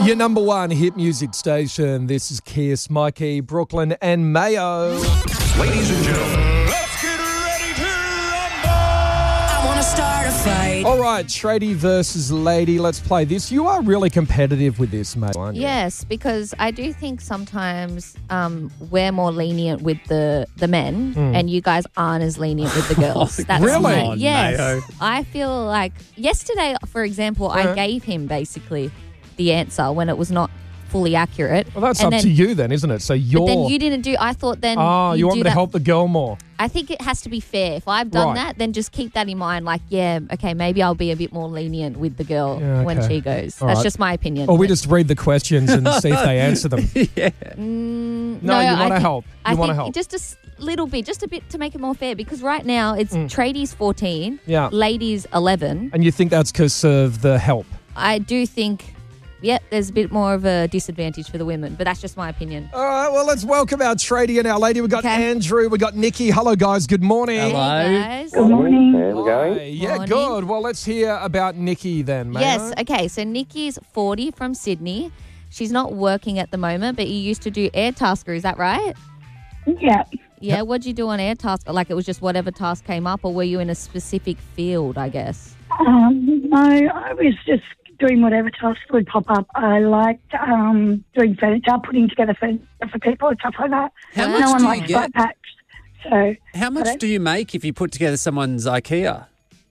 Your number one hit music station. This is Kiss, Mikey, Brooklyn and Mayo. Ladies and gentlemen, Let's get ready to rumble! I want to start a fight. All right, Tradie versus Lady. Let's play this. You are really competitive with this, mate, aren't you? Yes, because I do think sometimes we're more lenient with the men and you guys aren't as lenient with the girls. That's Really? my- yes. Mayo. I feel like yesterday, for example, I gave him basically the answer when it was not fully accurate. Well, that's And up then- to you then, isn't it? So you're... But then you didn't do, I thought then you want do me to that. help the girl more? I think it has to be fair. If I've done Right. that, then just keep that in mind. Like, yeah, okay, maybe I'll be a bit more lenient with the girl Yeah, when okay. she goes. All That's right. just my opinion. Or we just read the questions and see if they answer them. No, you I want to think- help. I You want to think help. just little bit, just a bit to make it more fair. Because right now it's tradies 14, Yeah. ladies 11. And you think that's because of the help? I do think, there's a bit more of a disadvantage for the women, but that's just my opinion. All right, well, let's welcome our tradie and our lady. We've got Okay. Andrew. We've got Nikki. Hello, guys. Good morning. Hello. Hey guys. Good morning. There we go. Hi. Yeah, Morning. good. Well, let's hear about Nikki then, mate. Yes, okay, so Nikki's 40 from Sydney. She's not working at the moment, but you used to do Airtasker, is that right? Yeah. Yeah, what'd you do on Airtasker? Like it was just whatever task came up, or were you in a specific field, I guess? No, I was just doing whatever tasks would pop up. I liked doing furniture, putting together furniture for people and stuff like that. How no much one do you likes get? backpacks. So, How much do you make if you put together someone's IKEA?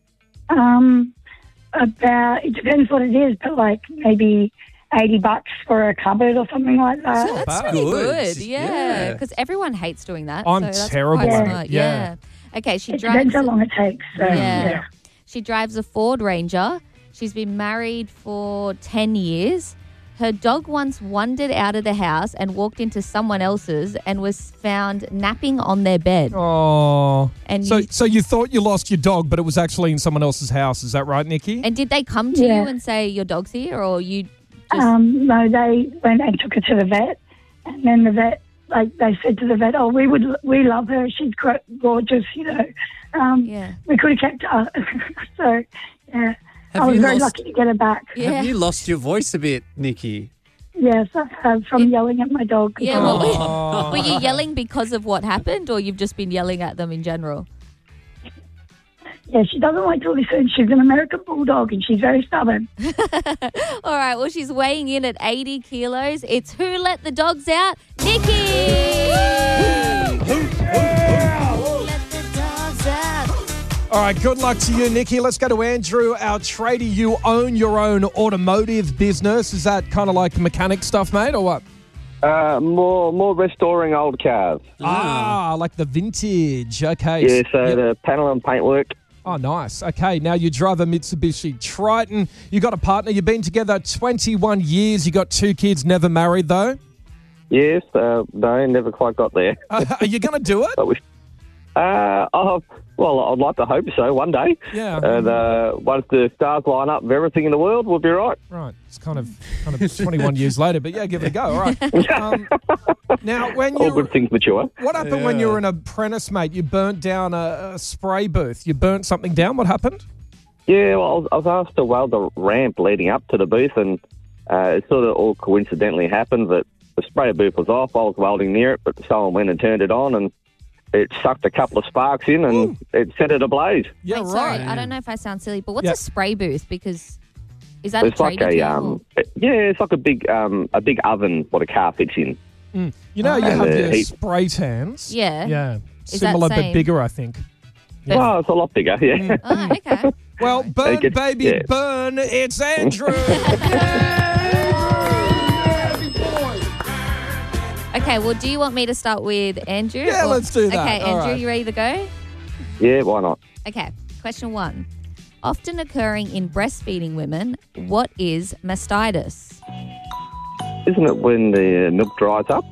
it depends what it is, but like maybe $80 for a cupboard or something like that. Not That's bad. really Good. good, Yeah. because everyone hates doing that. I'm so that's terrible quite at it, smart. yeah. Okay, she It drives. depends how long it takes. So, Yeah. She drives a Ford Ranger. She's been married for 10 years. Her dog once wandered out of the house and walked into someone else's and was found napping on their bed. Oh. And So you thought you lost your dog, but it was actually in someone else's house. Is that right, Nikki? And did they come to Yeah. you and say your dog's here, or you just? No, they went and took her to the vet, and then the vet, they said to the vet, "Oh, we love her. She's gorgeous, you know." Yeah. We could have kept her. So, yeah, Have I was you very lost- lucky to get her back. Yeah. Have you lost your voice a bit, Nikki? Yes, I have, from yelling at my dog. Yeah. Were you yelling because of what happened, or you've just been yelling at them in general? Yeah, she doesn't like to listen. She's an American bulldog, and she's very stubborn. All right. Well, she's weighing in at 80 kilos. It's who let the dogs out? Nikki. Who let the dogs out? All right, good luck to you, Nikki. Let's go to Andrew, our tradie. You own your own automotive business. Is that kind of like mechanic stuff, mate, or what? More restoring old cars. Like the vintage. Okay. Yeah, so Yep. the panel and paintwork. Oh, nice. Okay, now you drive a Mitsubishi Triton. You got a partner. You've been together 21 years. You got 2 kids, never married, though. Yes, no, never quite got there. Are you going to do it? But we, well, I'd like to hope so one day. Yeah. And once the stars line up of everything in the world, we'll be right. Right. It's kind of 21 years later, but yeah, give it a go. All right. Now, when All you good things mature. what happened when you were an apprentice, mate? You burnt down a spray booth. You burnt something down. What happened? Yeah, well, I was asked to weld the ramp leading up to the booth, and it sort of all coincidentally happened that the sprayer booth was off. I was welding near it, but someone went and turned it on, and it sucked a couple of sparks in, and it set it ablaze. Yeah, Wait, right. sorry, I don't know if I sound silly, but what's Yeah. a spray booth? Because is that It's a like tradie a term? it's like a big oven what a car fits in. You know, you And have the your heat. spray tans. Yeah. Yeah. Is that Similar but same? bigger, I think. But- Well, it's a lot bigger, yeah. Oh, okay. Well, burn, gets- baby, yeah. burn. It's Andrew. Okay, well, do you want me to start with Andrew? Yeah, let's do that. Okay, All Andrew, right. you ready to go? Yeah, why not? Okay, question 1. Often occurring in breastfeeding women, what is mastitis? Isn't it when the milk dries up?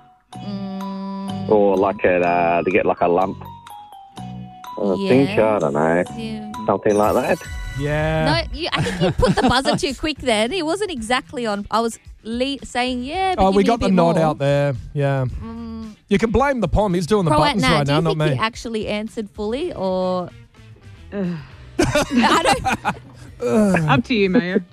Or like they get like a lump? I think, I don't know, something like that. Yeah. No, I think you put the buzzer too quick then. It wasn't exactly on. I was saying, yeah, but Oh, give we me a got the bit nod more. out there. Yeah. You can blame the POM. He's doing the buttons Nat, right do now, you not think me. he actually answered fully, or I don't? Up to you, Mayo.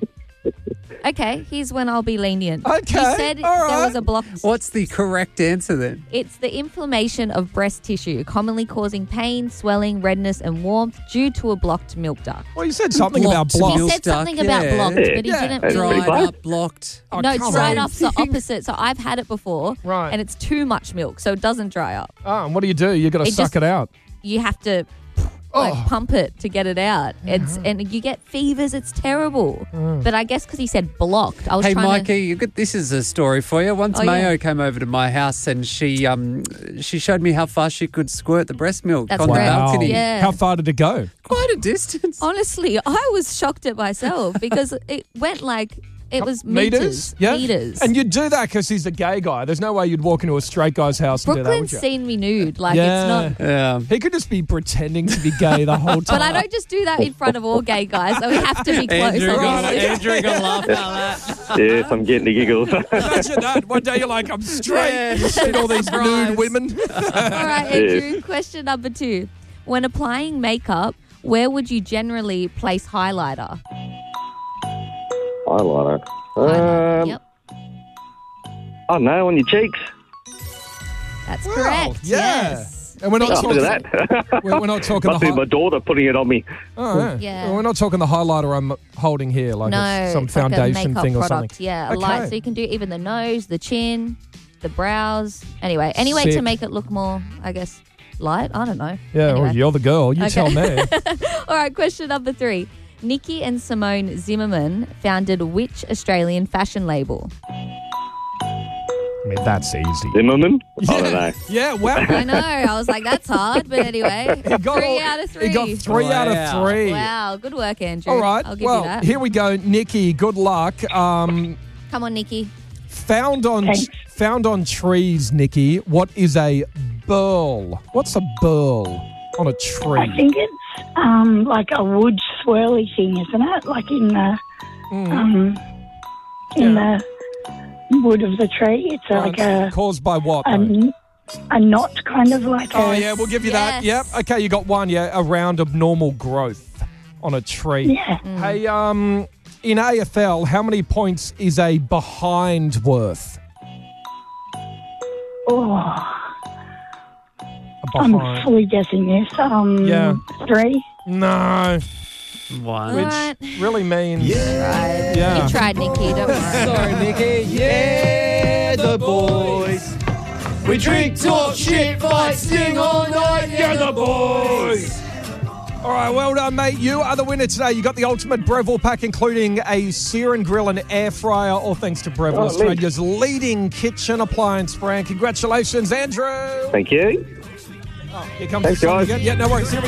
Okay, here's when I'll be lenient. Okay, You said all there right. was a blocked. What's the correct answer then? It's the inflammation of breast tissue, commonly causing pain, swelling, redness, and warmth due to a blocked milk duct. Well, you said something about Blocked block. He milk said duct, something about yeah. blocked, but he Yeah. didn't That's really. pretty Dried close. up, blocked. Oh, No, come dried on. off's the opposite. So I've had it before, Right. and it's too much milk, so it doesn't dry up. Oh, and what do? You got to It suck just- it out. You have to pump it to get it out. And you get fevers. It's terrible. But I guess because he said blocked, I was Hey, trying Mikey, you got, this is a story for you. Once Oh, Mayo yeah. came over to my house and she showed me how fast she could squirt the breast milk That's on correct. the balcony. Yeah. How far did it go? Quite a distance. Honestly, I was shocked at myself because it went like it was meters. Yeah. Meters. And you'd do that because he's a gay guy. There's no way you'd walk into a straight guy's house and do that, would Brooklyn's you? seen me nude. Like Yeah. it's not. Yeah. He could just be pretending to be gay the whole time. But I don't just do that in front of all gay guys. So we have to be close. Andrew got obviously. laugh at that. Yes, I'm getting the giggles. Imagine that. One day you're like, I'm straight. Yeah. You've seen all these Surprise. nude women. All right, Andrew. Question number 2. When applying makeup, where would you generally place highlighter? Highlighter. Yep, I don't know, on your cheeks. that's Wow, correct. yeah. Yes. And we're not Oh, look talking. at that. We're not talking the Must be my highlighter. daughter putting it on me. Oh, yeah. Yeah. Well, we're not talking the highlighter I'm holding here, like No, it's some it's like a foundation makeup thing or product. something. Yeah, a Okay. light. So you can do even the nose, the chin, the brows. Anyway, any way to Sick. make it look more, I guess, light. I don't know. Yeah, Anyway. well, you're the girl. You Okay. tell me. All right, question number 3. Nikki and Simone Zimmerman founded which Australian fashion label? I mean, that's easy. Zimmerman? I don't know. Yeah, well, I know. I was like, that's hard. But anyway, he got 3 all- out of 3. He got 3 out Wow. of 3. Wow, good work, Andrew. All right. I'll give well, you that. here we go, Nikki. Good luck. Come on, Nikki. Found on Thanks. trees, Nikki. What is a burl? What's a burl on a I tree? think it's like a wood swirly thing, isn't it? Like in the the wood of the tree. It's like Caused by what? though? a knot, kind of like Oh a yeah, we'll give you that. Yep. Yes. Okay, you got one. Yeah, around abnormal growth on a tree. yeah. Hey, in AFL, how many points is a behind worth? Oh, A I'm behind. fully guessing this. Yeah. 3. No, One. which Alright. really means Tried. Yeah. You tried, Nikki. Don't worry. Sorry, Nikki. Yeah, the boys. We drink, talk, shit, fight, sting all night. Yeah, the boys. All right, well done, mate. You are the winner today. You got the ultimate Breville pack, including a sear and grill and air fryer, all thanks to Breville, Australia's leading kitchen appliance brand. Congratulations, Andrew. Thank you. Here comes Thanks, the song guys. again. Yeah, no worries. Here we